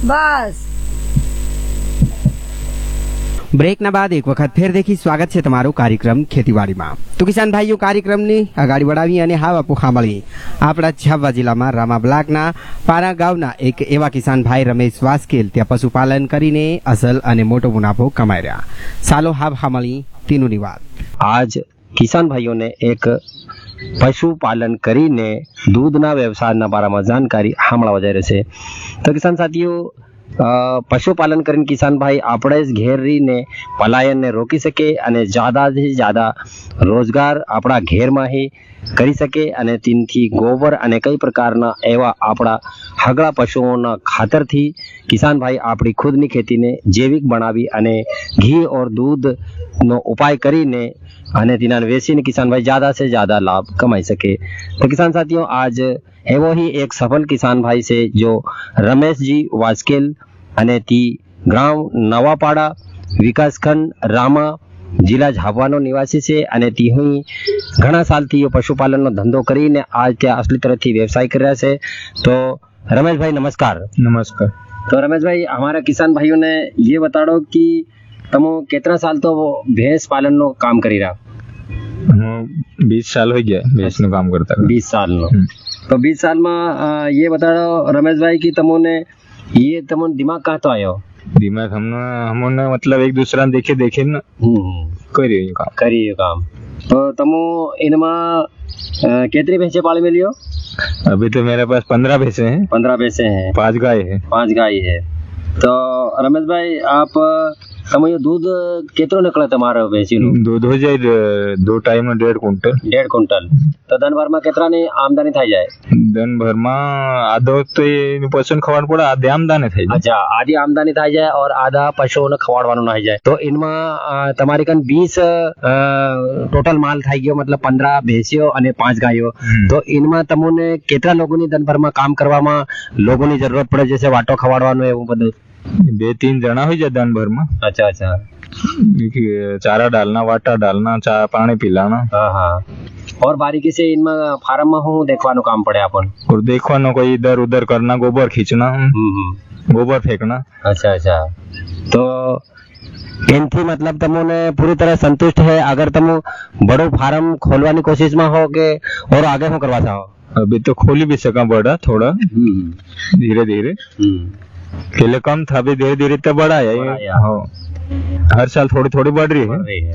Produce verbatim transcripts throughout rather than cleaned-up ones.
બસ બ્રેકના બાદ એક વખત ફેર દેખી સ્વાગત છે તમારું કાર્યક્રમ ખેતીવાડીમાં। તો કિસાન ભાઈઓ કાર્યક્રમની આગાડી વડાવી અને હા બાપુ ખામળી આપણા ઝાબવા જિલ્લામાં રામા બ્લોકના પારા ગામના એક એવા કિસાન ભાઈ રમેશ વાસ્કેલ ત્યાં પશુપાલન કરીને અસલ અને મોટો મુનાફો કમાઈ રહ્યા। સાલો હાબ ખામળી તેનું વાત आज किसान भाइयों ने एक पशुपालन કરીને દૂધના વ્યવસાયના બારામાં જાણકારી હામળવા જઈ રહ્યો છે। તો કિસાન સાથીઓ પશુપાલન કરીને કિસાન ભાઈ આપણે જ ઘેર રહીને પલાયનને રોકી શકે અને જ્યાદાથી જ્યાદા રોજગાર આપણા ઘેરમાં ही કરી શકે અને તેનાથી ગોબર અને કઈ પ્રકારના એવા આપણા હગળા પશુઓના ખાતરથી કિસાન ભાઈ આપણી ખુદની ખેતીને જૈવિક બનાવી અને ઘી और दूधનો ઉપાય કરીને અને તેના વેચીને કિસાન ભાઈ ज्यादा से ज्यादा लाभ कमाई सके। तो किसान साथियों आज एवो ही एक सफल किसान भाई से जो रमेश जी वास्केल અને તી ગામ નવાપાડા વિકાસખંડ રામા જિલ્લા ઝાબવાનો નિવાસી છે અને તી હું ઘણા સાલથી એ પશુપાલનનો ધંધો કરીને આજ ત્યાં असली तरह व्यवसाय कर रहा है। तो रमेश भाई नमस्कार। नमस्कार। तो रमेश भाई हमारे किसान भाइयों ने ये बताड़ो कि तमो कितना साल तो वो भैंस पालन नो काम करी रहा? बीस साल हो गया भैंस नो काम करता। बीस साल नो। तो बीस साल में ये बताड़ो रमेश भाई कि तमोने ये तमोने दिमाग कहाँ तो आयो? दिमाग हमने हमने मतलब एक दूसरा देखे देखे ना करी काम करी काम। तो तमो इनमा कितनी भैंसे पाले में लियो? अभी तो मेरे पास पंद्रह भैंसे हैं। पंद्रह भैंसे हैं। पांच गाय है। पांच गाय है। तो रमेश भाई आप તમે दूध કેટલો નીકળે તમારો ભેંસીનું? दूध हो जाए दो टाइम में डेढ़ कुंटल। डेढ़ कुंटल। तो दिन भर में કેટલાની આમદની થઈ જાય? दिन भर में आधो तो ये पशुओं खवाड़ पड़े आधे आमदनी થઈ જાય। अच्छा आधी आमदनी થઈ જાય और आधा પશુઓને ખવાડવાનું થઈ જાય। तो इनमें તમારી કન बीस टोटल माल થઈ ગયો मतलब पंद्रह ભેંસીઓ અને पांच ગાયો। तो इनमें તમને કેટલા લોકોની दिन भर में काम કરવામાં લોકોની જરૂરત પડે जैसे વાટો ખવાડવાનું એવું બધું? बे तीन जना हो जाए दिन भर में। अच्छा अच्छा। चारा डालना वाटा डालना चा पानी पिलाना। हाँ हाँ। और बारीकी से इनमें फार्म में हूँ देखवानो काम पड़े अपन और देखवानो कोई इधर उधर करना गोबर खींचना गोबर फेंकना। अच्छा अच्छा। तो इनथी मतलब तमोने पूरी तरह संतुष्ट है अगर तुम बड़ो फार्म खोलवानी कोशिश में हो के और आगे हो करवा चाहो? अभी तो खोली भी सका बड़ा थोड़ा धीरे धीरे पहले कम था अभी धीरे धीरे तो बढ़ा है। हर साल थोड़ी थोड़ी बढ़ रही है।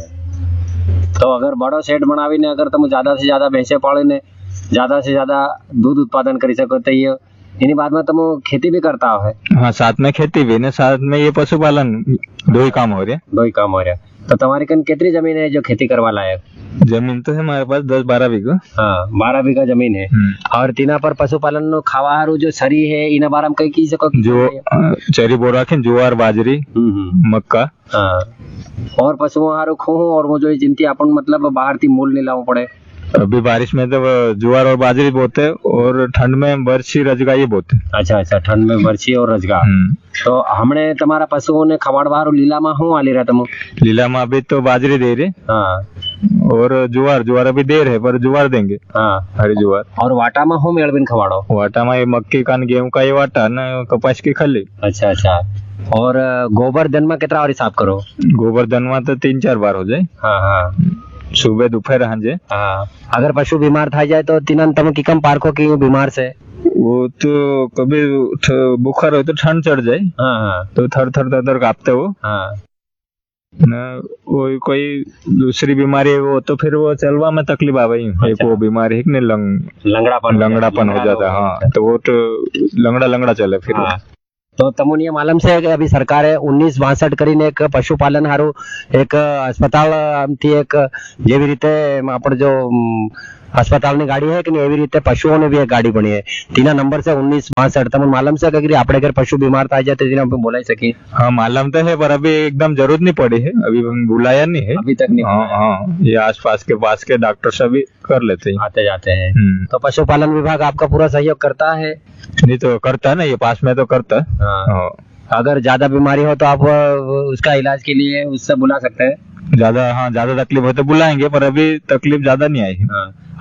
तो अगर बड़ो सेट बनावीने अगर तुम ज्यादा से ज्यादा भैंसे पालीने ज्यादा से ज्यादा दूध उत्पादन करी सको तो ये इन्हीं बाद में तुम खेती भी करता है? हाँ साथ में खेती भी ने साथ में ये पशुपालन दो ही काम हो रहे। दो ही काम हो रहा। तो तुम्हारी कन कितनी जमीन है जो खेती करवा लायक? जमीन तो है हमारे पास दस बारह बीघा। हाँ बारह बीघा जमीन है। और तीना पर पशुपालन नो खावा हारू जो सरी है इन बारे में कई की सको? जो चरी बोरा रखे ज्वार बाजरी मक्का। हाँ और पशुओं हारू खो और वो जो जिनकी अपन मतलब बाहर थी मूल नहीं लाना पड़े। अभी बारिश में तो ज्वार और बाजरी बोते और ठंड में बरछी रजगा ये बोते। अच्छा अच्छा ठंड में बरछी और रजगा। तो हमने तुम्हारा पशुओं ने खवाड़वार लीला में हूँ आली रहा तुम? लीला में अभी तो बाजरी दे रहे। हाँ और ज्वार ज्वार अभी देर है पर ज्वार देंगे। हाँ हरी ज्वार। और वाटा में हूँ मेलबिन खवाड़ो? वाटा में मक्की का गेहूं का ये वाटा न कपास की खली। अच्छा अच्छा। और गोबर दिन में कितना और हिसाब करो? गोबर दिन में तो तीन चार बार हो जाए। हाँ हाँ सुबह दोपहर हंजे। हाँ अगर पशु बीमार था जाए तो तीन तम की कम पार्को की बीमार से? वो तो कभी बुखार हो तो ठंड चढ़ जाए। हाँ हाँ तो थर थर थर थर कांपते वो। हाँ न वो कोई दूसरी बीमारी है वो तो फिर वो चलवा में तकलीफ आ गई। अच्छा। एक वो बीमारी है कि नहीं लंग लंगड़ापन लंगड़ापन हो जाता है। हाँ तो वो तो लंगड़ा लंगड़ा चले फिर। हाँ। तो तमुने मालूम से कि अभी सरकार है उन्नीस बासठ કરીને એક પશુપાલન હારું એક अस्पताल थी एक જેવી રીતે આપણે जो अस्पताल गाड़ी है कि नहीं एवी रीते पशुओं ने भी एक गाड़ी बनी है तीना नंबर से उन्नीस बासठ। तमने मालूम से कि आपने अगर पशु बीमार था जाते तीना पे बोला सके? हाँ मालूम तो है पर अभी एकदम जरूरत नहीं पड़ी है अभी बुलाया नहीं है अभी तक नहीं। हाँ हाँ ये आस पास के पास के डॉक्टर सभी कर लेते हैं आते जाते हैं। तो पशुपालन विभाग आपका पूरा सहयोग करता है? नहीं तो करता है ना ये पास में तो करता है। हाँ। अगर ज्यादा बीमारी हो तो आप उसका इलाज के लिए उससे बुला सकते हैं? ज्यादा हाँ ज्यादा तकलीफ हो तो बुलाएंगे पर अभी तकलीफ ज्यादा नहीं आई है। हाँ।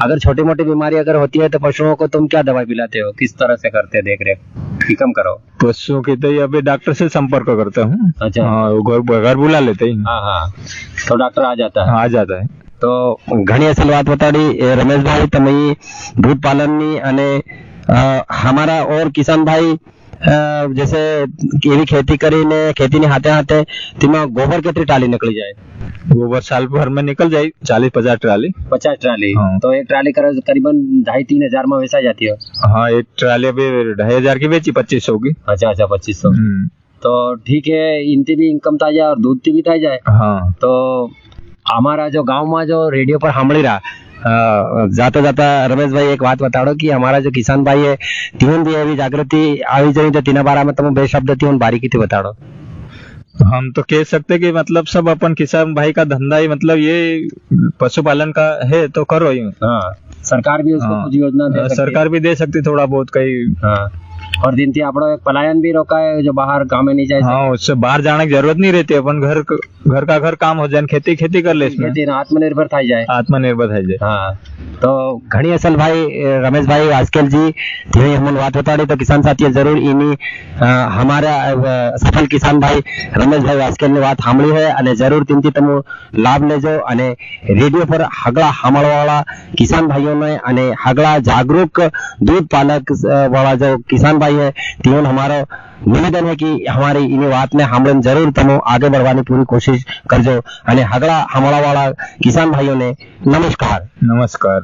अगर छोटी मोटी बीमारी अगर होती है तो पशुओं को तुम क्या दवाई पिलाते हो, किस तरह से करते हो देख रेख कि कम करो? पशुओं की तो ये अभी डॉक्टर से संपर्क करता हूँ। अच्छा। हाँ, वो घर घर बुला लेते ही। हाँ हाँ, तो डॉक्टर आ जाता है। आ जाता है। તો ઘણી અસલ વાત બતાડી રમેશભાઈ, તમે दूध पालनની અને हमारा और किसान भाई जैसे એવી खेती કરીને ખેતીની હાથે હાથે તેમાં गोबर કેટલી ट्राली निकली जाए? गोबर साल भर में निकल जाए चालीस पचास ट्राली। पचास ट्राली? हाँ। तो एक ट्राली कर करीबन ढाई तीन हजार में वैसा जाती है? हाँ, एक ट्राली अभी ढाई हजार की बेची पच्चीस सौ की। अच्छा अच्छा, पच्चीस सौ। तो ठीक है, इनती भी इनकम था जाए और दूध की भी था जाए। हाँ। तो हमारा जो गांव में जो रेडियो पर સાંભળી रहा जाता जाता रमेशભાઈ एक बात बताड़ो कि हमारा जो किसान भाई है तीन भी एवी जागृति આવી જોઈએ तो तीना बारा में तुम बे शब्द थी बारीकी थी बताड़ो। हम तो कह सकते कि मतलब सब अपन किसान भाई का धंधा ही मतलब ये पशुपालन का है तो करो ही। हाँ, सरकार भी उसको हाँ, कुछ योजना दे सकती सरकार भी दे सकती थोड़ा बहुत कहीं। हाँ, और दिन थी आपड़ो एक पलायन भी रोका है जो बाहर काम में नहीं जाए। हाँ, उससे बाहर जाने की जरूरत नहीं रहती, अपन घर घर का घर काम हो जाए, खेती खेती कर ले, इसमें खेती आत्मनिर्भर था जाए। आत्मनिर्भर था जाए। हाँ, तो घणी असल भाई रमेशभाई वास्केल जी थी हमने बात बताड़ी तो किसान साथी जरूर इनी हमारा सफल किसान भाई रमेशभाई वास्केल ने बात સાંભળી है અને जरूर तीनથી તમે લાભ લેજો અને રેડિયો પર હગલા સાંભળવાવાળા કિસાન ભાઈઓને અને હગલા જાગૃત दूध पालक वाला जो किसान भाई है तीन हमारा निवेदन है कि हमारी इन बात ने हमने जरूर तमो आगे बढ़वानी पूरी कोशिश करजो અને હગલા સાંભળવાવાળા કિસાન ભાઈઓને નમસ્કાર। नमस्कार।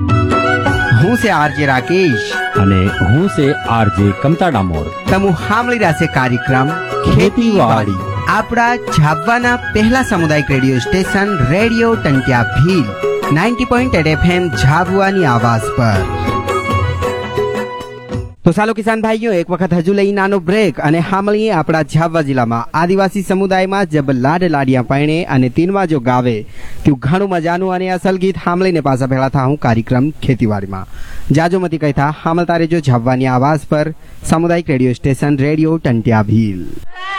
હું છે આરજે રાકેશ અને હું છે આરજે કમતા ડામોર। તમુ સાંભળી રહ્યા છે કાર્યક્રમ ખેતીવાડી આપણા ઝાબવાના પહેલા સામુદાયિક રેડિયો સ્ટેશન રેડિયો ટંટિયા ભીલ નવ્વાણું પોઈન્ટ આઠ એફએમ ઝાબુઆની આવાજ પર। તો ચાલો કિસાન ભાઈઓ એક વખત હજુ લઈ નાનો બ્રેક અને સાંભળીએ આપણા ઝાબવા જિલ્લામાં આદિવાસી સમુદાયમાં જબ લાડ લાડિયા પાણે અને તીનમાં જો ગાવે તેવું ઘણું મજાનું અને અસલ ગીત સાંભળીને પાછા ભેળા થા હું કાર્યક્રમ ખેતીવાડીમાં। જાજો મતી કહેતા સાંભળતા રહેજો ઝાબવાની આવાજ પર સામુદાયિક રેડિયો સ્ટેશન રેડિયો ટંટિયા ભીલ।